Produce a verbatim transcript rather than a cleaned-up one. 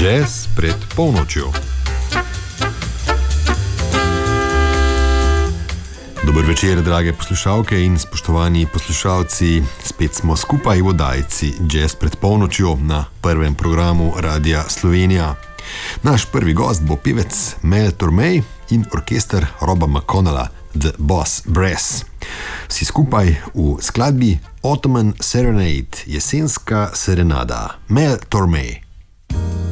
Jazz pred polnočjo. Dober večer, drage poslušalke in spoštovani poslušalci. Spet smo skupaj v oddaji Jazz pred polnočjo na prvem programu Radia Slovenija. Naš prvi gost bo pevec Mel Torme in orkester Roba McConnella, The Boss Brass. Vsi skupaj v skladbi Autumn Serenade, jesenska serenada. Mel Torme.